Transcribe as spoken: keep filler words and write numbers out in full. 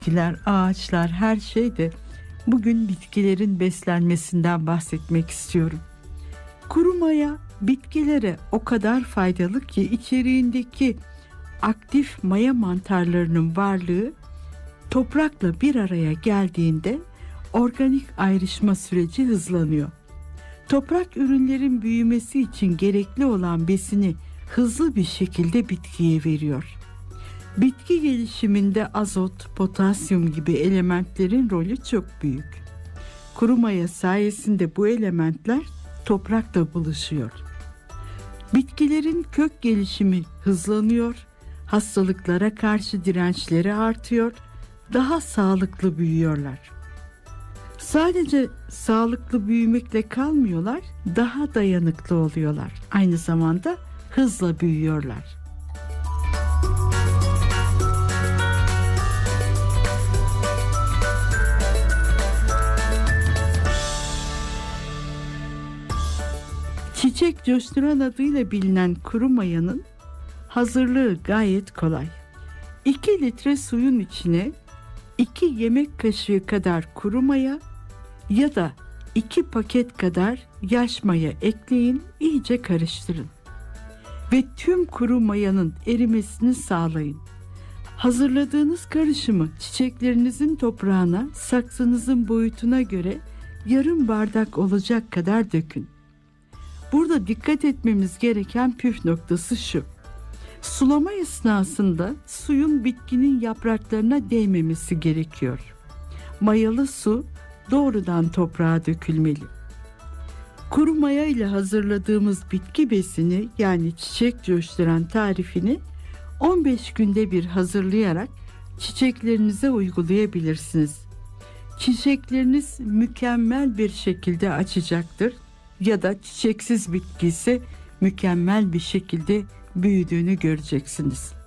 bitkiler, ağaçlar, her şey de bugün bitkilerin beslenmesinden bahsetmek istiyorum. Kuru maya bitkilere o kadar faydalı ki içeriğindeki aktif maya mantarlarının varlığı toprakla bir araya geldiğinde organik ayrışma süreci hızlanıyor. Toprak ürünlerin büyümesi için gerekli olan besini hızlı bir şekilde bitkiye veriyor. Bitki gelişiminde azot, potasyum gibi elementlerin rolü çok büyük. Kuru maya sayesinde bu elementler toprakla buluşuyor. Bitkilerin kök gelişimi hızlanıyor, hastalıklara karşı dirençleri artıyor, daha sağlıklı büyüyorlar. Sadece sağlıklı büyümekle kalmıyorlar, daha dayanıklı oluyorlar. Aynı zamanda hızla büyüyorlar. Çiçek coşturan adıyla bilinen kuru mayanın hazırlığı gayet kolay. iki litre suyun içine iki yemek kaşığı kadar kuru maya ya da iki paket kadar yaş maya ekleyin, iyice karıştırın. Ve tüm kuru mayanın erimesini sağlayın. Hazırladığınız karışımı çiçeklerinizin toprağına saksınızın boyutuna göre yarım bardak olacak kadar dökün. Burada dikkat etmemiz gereken püf noktası şu: sulama esnasında suyun bitkinin yapraklarına değmemesi gerekiyor. Mayalı su doğrudan toprağa dökülmeli. Kuru maya ile hazırladığımız bitki besini, yani çiçek coşturan tarifini on beş günde bir hazırlayarak çiçeklerinize uygulayabilirsiniz. Çiçekleriniz mükemmel bir şekilde açacaktır ya da çiçeksiz bitki ise mükemmel bir şekilde büyüdüğünü göreceksiniz.